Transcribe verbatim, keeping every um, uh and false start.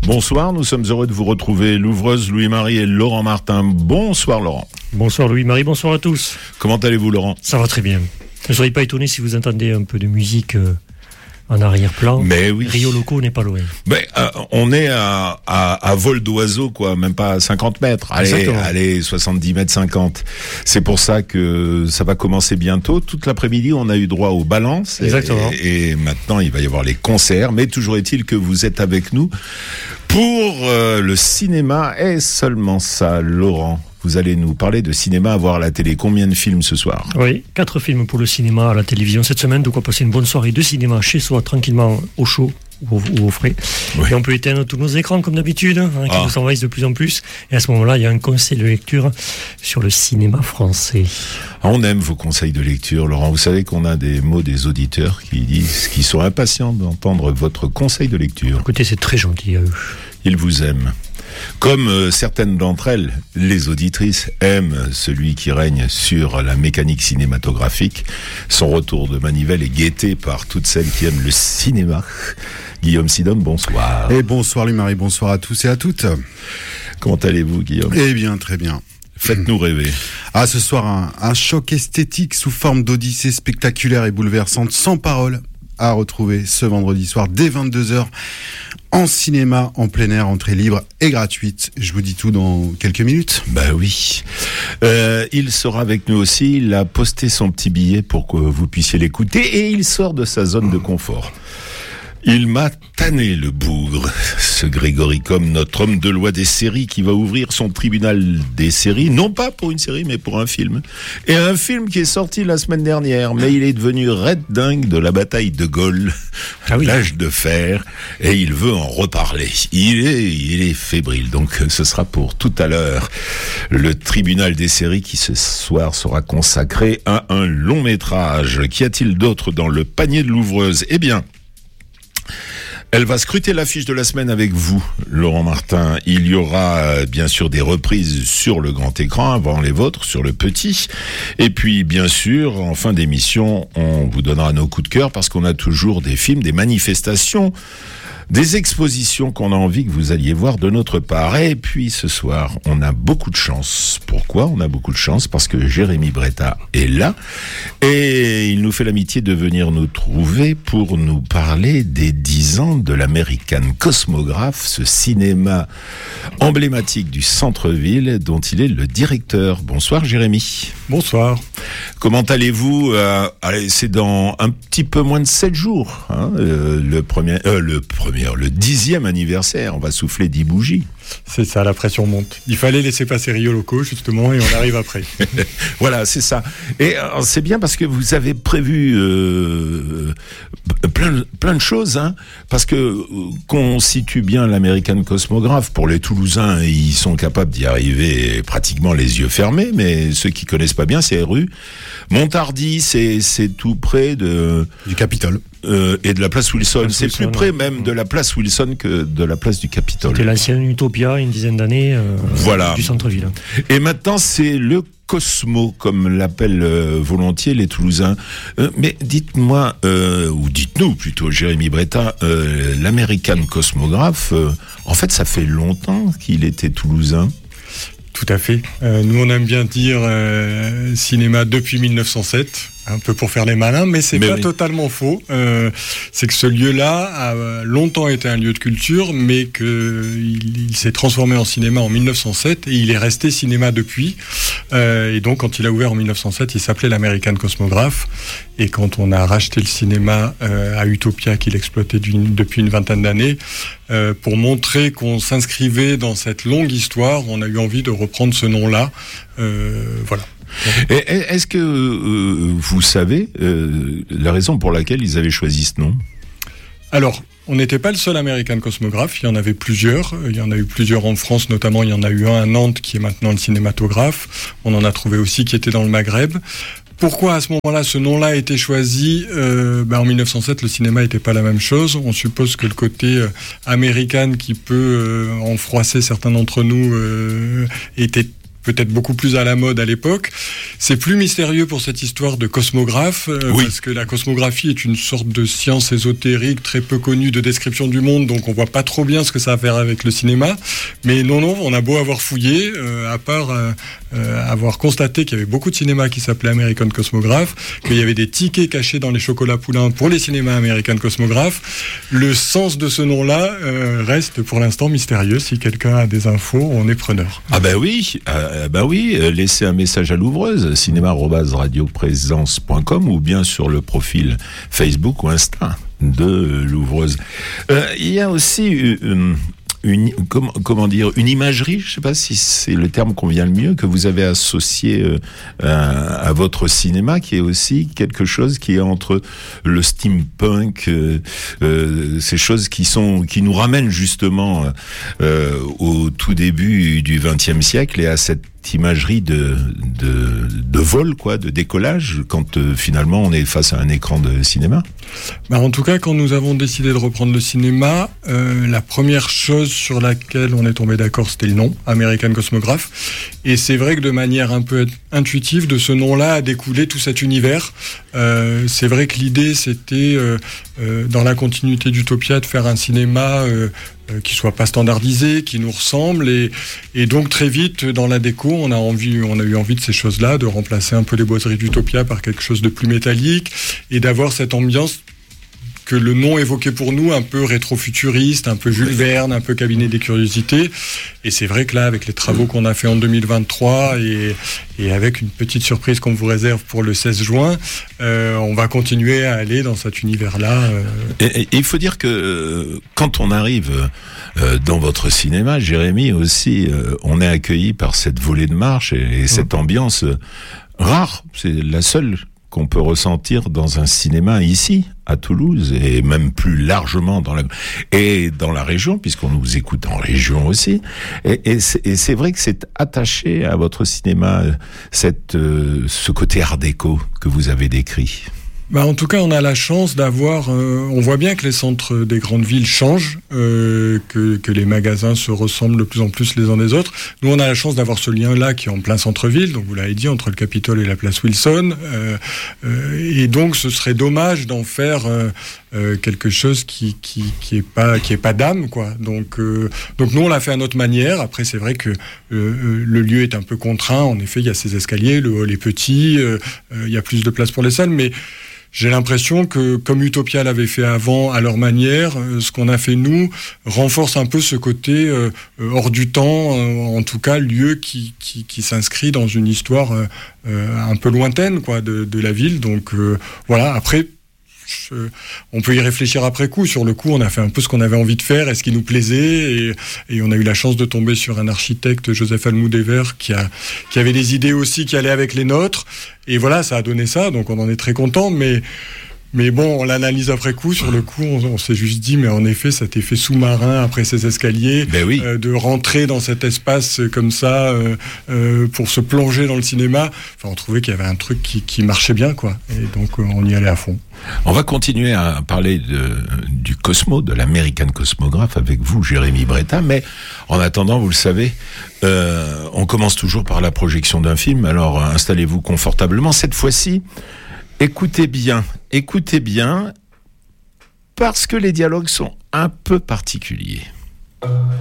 Bonsoir, nous sommes heureux de vous retrouver, l'ouvreuse Louis-Marie et Laurent Martin. Bonsoir Laurent. Bonsoir Louis-Marie, bonsoir à tous. Comment allez-vous Laurent ? Ça va très bien. Ne soyez pas étonnés si vous entendez un peu de musique euh, en arrière-plan. Mais oui. Rio Loco n'est pas loin. Mais euh, on est à, à, à vol d'oiseau, quoi, même pas à cinquante mètres. Allez, Exactement. allez, soixante-dix mètres cinquante. C'est pour ça que ça va commencer bientôt. Toute l'après-midi, on a eu droit aux balances. Exactement. Et, et maintenant, il va y avoir les concerts. Mais toujours est-il que vous êtes avec nous pour euh, le cinéma. Et seulement ça, Laurent. Vous allez nous parler de cinéma à voir à la télé. Combien de films ce soir ? Oui, quatre films pour le cinéma à la télévision cette semaine. De quoi passer une bonne soirée de cinéma chez soi, tranquillement, au chaud ou au, ou au frais. Oui. Et on peut éteindre tous nos écrans comme d'habitude, hein, qui Ah. nous envahissent de plus en plus. Et à ce moment-là, il y a un conseil de lecture sur le cinéma français. On aime vos conseils de lecture, Laurent. Vous savez qu'on a des mots des auditeurs qui disent qu'ils sont impatients d'entendre votre conseil de lecture. Écoutez, c'est très gentil à eux. Ils vous aiment. Comme euh, certaines d'entre elles, les auditrices aiment celui qui règne sur la mécanique cinématographique. Son retour de manivelle est guetté par toutes celles qui aiment le cinéma. Guillaume Sidon, bonsoir. Et bonsoir Louis-Marie, bonsoir à tous et à toutes. Comment allez-vous, Guillaume ? Eh bien, très bien. Faites-nous rêver. Ah, ce soir, un, un choc esthétique sous forme d'odyssée spectaculaire et bouleversante, sans parole, à retrouver ce vendredi soir dès vingt-deux heures en cinéma, en plein air, entrée libre et gratuite. Je vous dis tout dans quelques minutes. Bah oui. Euh, il sera avec nous aussi. Il a posté son petit billet pour que vous puissiez l'écouter et il sort de sa zone de confort. Il m'a tanné le bougre, ce Grégory Combes, notre homme de loi des séries qui va ouvrir son tribunal des séries, non pas pour une série mais pour un film. Et un film qui est sorti la semaine dernière, mais il est devenu red dingue de la bataille de Gaulle, Ah oui. l'âge de fer, et il veut en reparler. Il est, il est fébrile, donc ce sera pour tout à l'heure. Le tribunal des séries qui ce soir sera consacré à un long métrage. Qu'y a-t-il d'autre dans le panier de l'ouvreuse ? Eh bien, elle va scruter l'affiche de la semaine avec vous, Laurent Martin. Il y aura euh, bien sûr des reprises sur le grand écran, avant les vôtres, sur le petit. Et puis, bien sûr, en fin d'émission, on vous donnera nos coups de cœur parce qu'on a toujours des films, des manifestations, des expositions qu'on a envie que vous alliez voir de notre part. Et puis ce soir, on a beaucoup de chance. Pourquoi on a beaucoup de chance ? Parce que Jérémy Bretta est là et il nous fait l'amitié de venir nous trouver pour nous parler des dix ans de l'American Cosmograph, ce cinéma emblématique du centre-ville dont il est le directeur. Bonsoir Jérémy. Bonsoir. Comment allez-vous ? euh, Allez, c'est dans un petit peu moins de sept jours, hein, euh, le premier, euh, le premier, le dixième anniversaire. On va souffler dix bougies. C'est ça, la pression monte. Il fallait laisser passer Rio Loco, justement, et on arrive après. Voilà, c'est ça. Et alors, c'est bien parce que vous avez prévu euh, plein, plein de choses, hein, parce que euh, qu'on situe bien l'American Cosmograph. Pour les Toulousains, ils sont capables d'y arriver pratiquement les yeux fermés, mais ceux qui connaissent pas bien, c'est rue Montardi, c'est c'est tout près de Du Capitole. euh, et de la place Wilson. Place C'est Wilson, plus près ouais. même de la place Wilson que de la place du Capitole. C'était l'ancienne Utopia, une dizaine d'années, euh, Voilà. du centre-ville. Et maintenant, c'est le Cosmo, comme l'appellent euh, volontiers les Toulousains. Euh, mais dites-moi, euh, ou dites-nous plutôt, Jérémy Bretta, euh, l'American Cosmograph, euh, en fait, ça fait longtemps qu'il était toulousain. Tout à fait. Euh, nous, on aime bien dire euh, cinéma depuis mille neuf cent sept, un peu pour faire les malins, mais c'est Mais pas oui. totalement faux. Euh, c'est que ce lieu-là a longtemps été un lieu de culture, mais qu'il il s'est transformé en cinéma en mille neuf cent sept et il est resté cinéma depuis. Euh, et donc, quand il a ouvert en mille neuf cent sept, il s'appelait l'American Cosmograph. Et quand on a racheté le cinéma euh, à Utopia, qu'il exploitait d'une, depuis une vingtaine d'années, euh, pour montrer qu'on s'inscrivait dans cette longue histoire, on a eu envie de reprendre ce nom-là. Euh, voilà. Et, et, est-ce que euh, vous savez euh, la raison pour laquelle ils avaient choisi ce nom ? Alors, on n'était pas le seul American Cosmograph, il y en avait plusieurs. Il y en a eu plusieurs en France, notamment il y en a eu un à Nantes qui est maintenant le cinématographe. On en a trouvé aussi qui était dans le Maghreb. Pourquoi à ce moment-là ce nom-là a été choisi ? euh, ben En mille neuf cent sept, le cinéma n'était pas la même chose. On suppose que le côté euh, américain qui peut euh, en froisser certains d'entre nous euh, était peut-être beaucoup plus à la mode à l'époque. C'est plus mystérieux pour cette histoire de cosmographe, euh, oui. parce que la cosmographie est une sorte de science ésotérique très peu connue de description du monde, donc on voit pas trop bien ce que ça a à faire avec le cinéma. Mais non, non, on a beau avoir fouillé, euh, à part euh, euh, avoir constaté qu'il y avait beaucoup de cinémas qui s'appelaient American Cosmograph, qu'il y avait des tickets cachés dans les chocolats poulains pour les cinémas American Cosmograph. Le sens de ce nom-là euh, reste pour l'instant mystérieux. Si quelqu'un a des infos, on est preneur. Ah ben oui, euh, ben oui, euh, laissez un message à l'ouvreuse, cinéma arobase radioprésence point com ou bien sur le profil Facebook ou Insta de l'ouvreuse. Euh, il y a aussi une, une comment, comment dire une imagerie, je sais pas si c'est le terme qu'on vient le mieux, que vous avez associé euh, à, à votre cinéma, qui est aussi quelque chose qui est entre le steampunk, euh, euh, ces choses qui sont qui nous ramènent justement euh, au tout début du vingtième siècle et à cette imagerie de, de, de vol, quoi, de décollage, quand euh, finalement on est face à un écran de cinéma. Bah, en tout cas, quand nous avons décidé de reprendre le cinéma, euh, la première chose sur laquelle on est tombé d'accord, c'était le nom, American Cosmograph. Et c'est vrai que de manière un peu intuitive, de ce nom-là a découlé tout cet univers. Euh, c'est vrai que l'idée, c'était, euh, euh, dans la continuité d'Utopia, de faire un cinéma euh, euh, qui soit pas standardisé, qui nous ressemble. Et, et donc très vite, dans la déco, on a envie, on a eu envie de ces choses-là, de remplacer un peu les boiseries d'Utopia par quelque chose de plus métallique et d'avoir cette ambiance que le nom évoquait pour nous, un peu rétro-futuriste, un peu Jules Verne, un peu cabinet des curiosités. Et c'est vrai que là, avec les travaux qu'on a fait en deux mille vingt-trois et, et avec une petite surprise qu'on vous réserve pour le seize juin, euh, on va continuer à aller dans cet univers-là. Euh... Et, et, et il faut dire que euh, quand on arrive euh, dans votre cinéma, Jérémy aussi, euh, on est accueilli par cette volée de marche et, et cette mmh. ambiance euh, rare. C'est la seule qu'on peut ressentir dans un cinéma ici, à Toulouse, et même plus largement dans la, et dans la région, puisqu'on nous écoute en région aussi. Et, et, c'est, et c'est vrai que c'est attaché à votre cinéma, cette, euh, ce côté art déco que vous avez décrit. Bah en tout cas, on a la chance d'avoir... Euh, on voit bien que les centres des grandes villes changent, euh, que, que les magasins se ressemblent de plus en plus les uns des autres. Nous, on a la chance d'avoir ce lien-là qui est en plein centre-ville, donc vous l'avez dit, entre le Capitole et la place Wilson. Euh, euh, et donc, ce serait dommage d'en faire euh, euh, quelque chose qui qui qui est pas qui est pas d'âme, quoi. Donc euh, donc nous, on l'a fait à notre manière. Après, c'est vrai que euh, le lieu est un peu contraint. En effet, il y a ces escaliers, le hall est petit, euh, euh, il y a plus de place pour les salles, mais j'ai l'impression que, comme Utopia l'avait fait avant, à leur manière, euh, ce qu'on a fait nous renforce un peu ce côté euh, hors du temps, euh, en tout cas lieu qui, qui, qui s'inscrit dans une histoire euh, euh, un peu lointaine, quoi, de, de la ville. Donc euh, voilà. Après, je, on peut y réfléchir après coup. Sur le coup, on a fait un peu ce qu'on avait envie de faire et ce qui nous plaisait, et, et on a eu la chance de tomber sur un architecte, Joseph Almoudéver, qui a qui avait des idées aussi qui allaient avec les nôtres. Et voilà, ça a donné ça, donc on en est très content, mais, mais bon, on l'analyse après coup. Sur le coup, on, on s'est juste dit, mais en effet, cet effet sous-marin après ces escaliers, ben oui. euh, de rentrer dans cet espace comme ça, euh, euh, pour se plonger dans le cinéma, enfin, on trouvait qu'il y avait un truc qui, qui marchait bien, quoi. Et donc, euh, on y allait à fond. On va continuer à parler de, du Cosmo, de l'American Cosmograph avec vous, Jérémy Bretta, mais en attendant, vous le savez, euh, on commence toujours par la projection d'un film, alors installez-vous confortablement. Cette fois-ci, écoutez bien, écoutez bien, parce que les dialogues sont un peu particuliers.